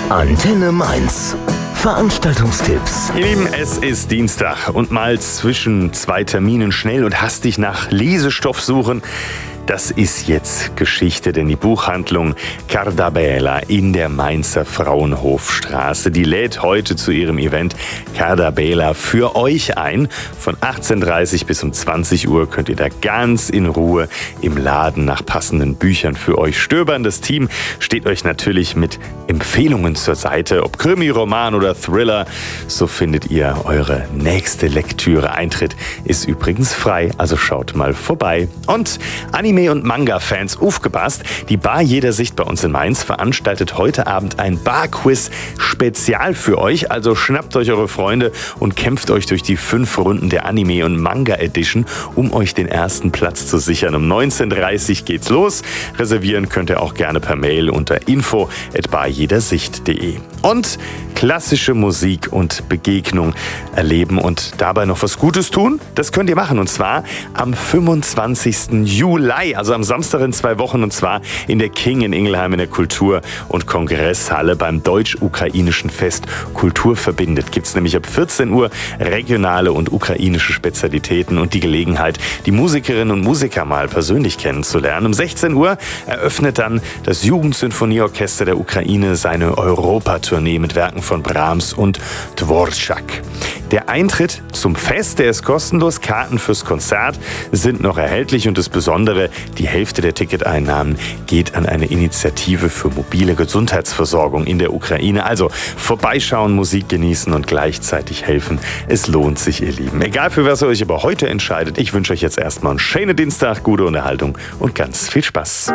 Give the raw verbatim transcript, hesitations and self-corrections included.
Antenne Mainz. Veranstaltungstipps. Ihr Lieben, es ist Dienstag und mal zwischen zwei Terminen schnell und hastig nach Lesestoff suchen. Das ist jetzt Geschichte, denn die Buchhandlung Cardabela in der Mainzer Frauenhofstraße, die lädt heute zu ihrem Event Cardabela für euch ein. Von achtzehn Uhr dreißig bis um zwanzig Uhr könnt ihr da ganz in Ruhe im Laden nach passenden Büchern für euch stöbern. Das Team steht euch natürlich mit Empfehlungen zur Seite, ob Krimi, Roman oder Thriller. So findet ihr eure nächste Lektüre. Eintritt ist übrigens frei, also schaut mal vorbei. Und Anime- und Manga-Fans, aufgepasst, die Bar Jeder Sicht bei uns in Mainz veranstaltet heute Abend ein Bar-Quiz-Spezial für euch. Also schnappt euch eure Freunde und kämpft euch durch die fünf Runden der Anime- und Manga-Edition, um euch den ersten Platz zu sichern. Um neunzehn Uhr dreißig geht's los. Reservieren könnt ihr auch gerne per Mail unter info at barjedersicht punkt de. Und klassische Musik und Begegnung erleben und dabei noch was Gutes tun? Das könnt ihr machen, und zwar am fünfundzwanzigsten Juli, also am Samstag in zwei Wochen, und zwar in der King in Ingelheim in der Kultur- und Kongresshalle beim deutsch-ukrainischen Fest Kultur verbindet. Gibt es nämlich ab vierzehn Uhr regionale und ukrainische Spezialitäten und die Gelegenheit, die Musikerinnen und Musiker mal persönlich kennenzulernen. Um sechzehn Uhr eröffnet dann das Jugendsinfonieorchester der Ukraine seine Europatournee mit Werken von Brahms und Dvorak. Der Eintritt zum Fest, der ist kostenlos. Karten fürs Konzert sind noch erhältlich und das Besondere, die Hälfte der Ticketeinnahmen geht an eine Initiative für mobile Gesundheitsversorgung in der Ukraine. Also vorbeischauen, Musik genießen und gleichzeitig helfen. Es lohnt sich, ihr Lieben. Egal für was ihr euch aber heute entscheidet, ich wünsche euch jetzt erstmal einen schönen Dienstag, gute Unterhaltung und ganz viel Spaß.